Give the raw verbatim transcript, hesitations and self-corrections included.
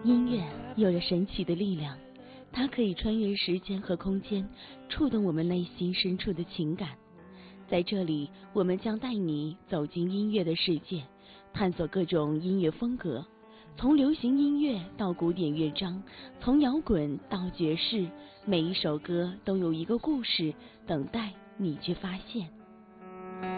音乐有着神奇的力量，它可以穿越时间和空间，触动我们内心深处的情感。在这里，我们将带你走进音乐的世界，探索各种音乐风格，从流行音乐到古典乐章，从摇滚到爵士，每一首歌都有一个故事等待你去发现。